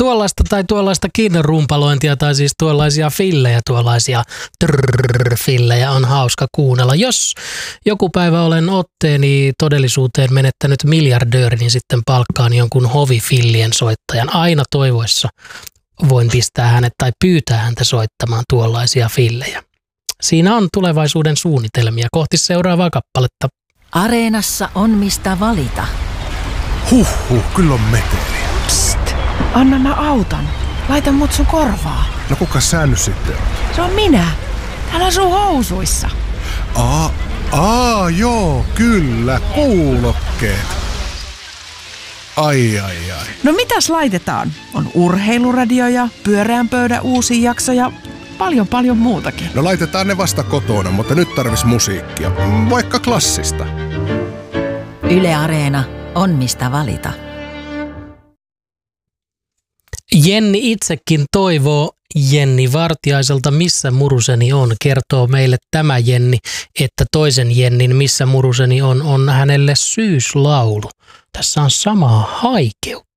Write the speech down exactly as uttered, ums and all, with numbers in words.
tuollaista tai tuollaistakin rumpalointia tai siis tuollaisia fillejä, tuollaisia trrrr-fillejä on hauska kuunnella. Jos joku päivä olen otteeni todellisuuteen menettänyt miljardööri, niin sitten palkkaan jonkun hovifillien soittajan. Aina toivoissa voin pistää hänet tai pyytää häntä soittamaan tuollaisia fillejä. Siinä on tulevaisuuden suunnitelmia kohti seuraavaa kappaletta. Areenassa on mistä valita. Huhhuh, kyllä on meteliä. Psst, anna mä autan. Laita mut sun korvaa. No kuka sä nyt sitten on? Se on minä. Täällä sun housuissa. Aa, aa, joo, kyllä, kuulokkeet. Ai, ai, ai. No mitäs laitetaan? On urheiluradio ja pyöreän pöydän uusi jakso ja paljon paljon muutakin. No laitetaan ne vasta kotona, mutta nyt tarvis musiikkia. Vaikka klassista. Yle Areena on mistä valita. Jenni itsekin toivoo Jenni Vartiaiselta Missä muruseni on. Kertoo meille tämä Jenni, että toisen Jennin Missä muruseni on on hänelle syyslaulu. Tässä on samaa haikeutta.